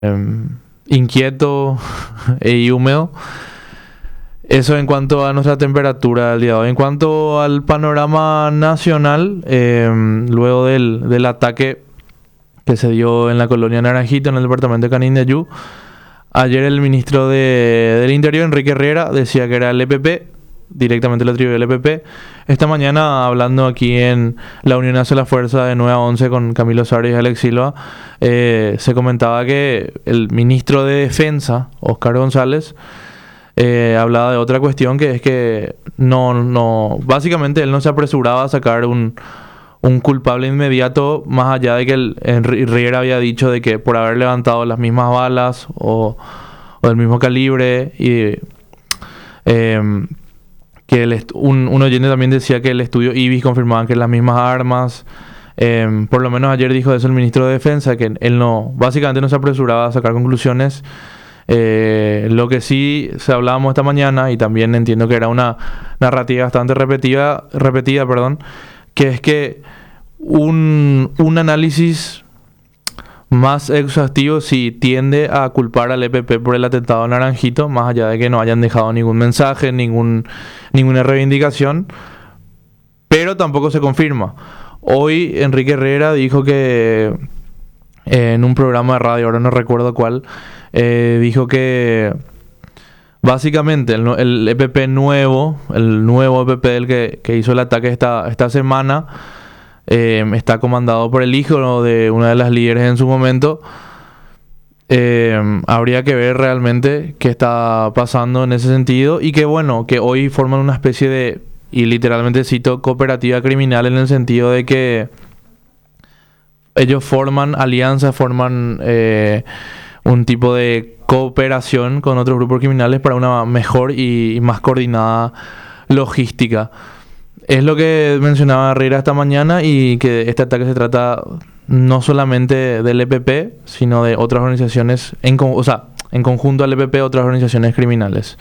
inquieto y húmedo. Eso en cuanto a nuestra temperatura del día de hoy. En cuanto al panorama nacional, luego del ataque que se dio en la colonia Naranjito, en el departamento de Canindeyú, ayer el ministro del Interior, Enrique Herrera, decía que era el EPP, directamente lo atribuyó al EPP. Esta mañana, hablando aquí en la Unión hacia la Fuerza de 9 a 11 con Camilo Sarias y Alex Silva, se comentaba que el ministro de Defensa, Óscar González, hablaba de otra cuestión, que es que básicamente él no se apresuraba a sacar un culpable inmediato, más allá de que Herrera había dicho de que por haber levantado las mismas balas o del mismo calibre, y que un oyente también decía que el estudio IBIS confirmaba que las mismas armas. Por lo menos ayer dijo eso el ministro de Defensa, que él básicamente no se apresuraba a sacar conclusiones. Lo que sí se hablábamos esta mañana, y también entiendo que era una narrativa bastante repetida, que es que un análisis más exhaustivo sí tiende a culpar al EPP por el atentado en Naranjito, más allá de que no hayan dejado ningún mensaje, ninguna reivindicación, pero tampoco se confirma. Hoy Enrique Herrera dijo que en un programa de radio, ahora no recuerdo cuál, dijo que básicamente el EPP nuevo, el nuevo EPP del que hizo el ataque esta semana, está comandado por el hijo de una de las líderes en su momento. Habría que ver realmente qué está pasando en ese sentido, y que bueno, que hoy forman una especie de, y literalmente cito, cooperativa criminal, en el sentido de que ellos forman alianzas, forman un tipo de cooperación con otros grupos criminales para una mejor y más coordinada logística. Es lo que mencionaba Herrera esta mañana, y que este ataque se trata no solamente del EPP, sino de otras organizaciones, en conjunto al EPP, otras organizaciones criminales.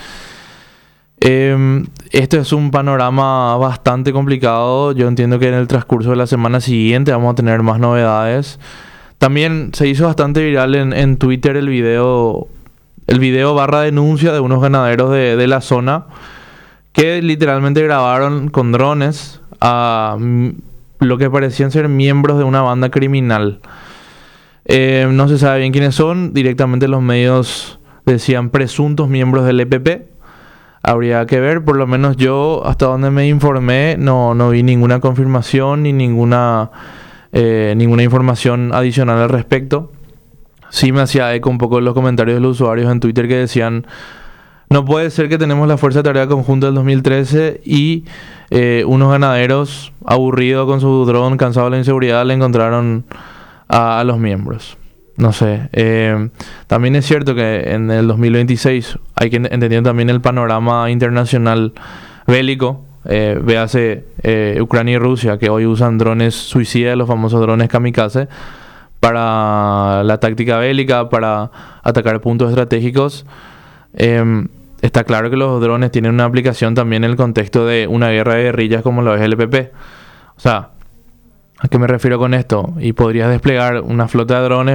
Esto es un panorama bastante complicado. Yo entiendo que en el transcurso de la semana siguiente vamos a tener más novedades. También se hizo bastante viral en Twitter el video barra denuncia de unos ganaderos de la zona, que literalmente grabaron con drones a lo que parecían ser miembros de una banda criminal. No se sabe bien quiénes son. Directamente los medios decían presuntos miembros del EPP. Habría que ver. Por lo menos yo, hasta donde me informé, no vi ninguna confirmación ni ninguna información adicional al respecto. Sí me hacía eco un poco de los comentarios de los usuarios en Twitter que decían: no puede ser que tenemos la Fuerza de Tarea Conjunta del 2013 y unos ganaderos aburridos con su dron, cansados de la inseguridad, le encontraron a los miembros. No sé. También es cierto que en el 2026 hay que entender también el panorama internacional bélico. Véase Ucrania y Rusia, que hoy usan drones suicidas, los famosos drones kamikaze, para la táctica bélica, para atacar puntos estratégicos. Está claro que los drones tienen una aplicación también en el contexto de una guerra de guerrillas como lo es el EPP. O sea, ¿a qué me refiero con esto? Y podrías desplegar una flota de drones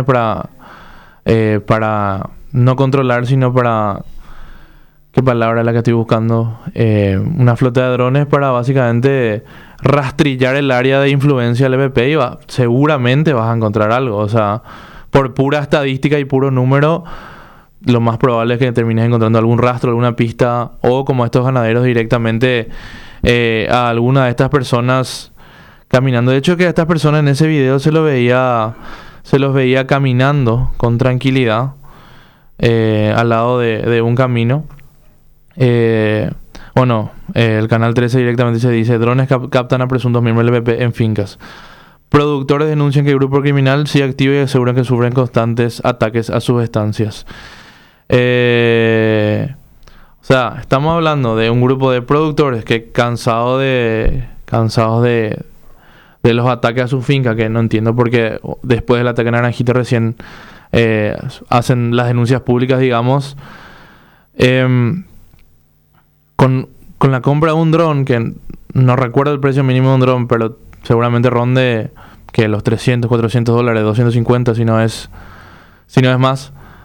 para no controlar, sino para... ¿Qué palabra es la que estoy buscando? Una flota de drones para básicamente rastrillar el área de influencia del EPP, y seguramente vas a encontrar algo. O sea, por pura estadística y puro número, lo más probable es que termines encontrando algún rastro, alguna pista, o como estos ganaderos directamente a alguna de estas personas caminando. De hecho, que a estas personas en ese video se los veía caminando con tranquilidad al lado de un camino. El Canal 13 directamente se dice: drones captan a presuntos miembros del EPP en fincas. Productores denuncian que el grupo criminal sigue activo y aseguran que sufren constantes ataques a sus estancias. O sea, estamos hablando de un grupo de productores que cansados de los ataques a su finca, que no entiendo por qué después del ataque en Naranjito recién hacen las denuncias públicas, digamos, con la compra de un dron, que no recuerdo el precio mínimo de un dron, pero seguramente ronde que los $300, $400, $250 si no es más.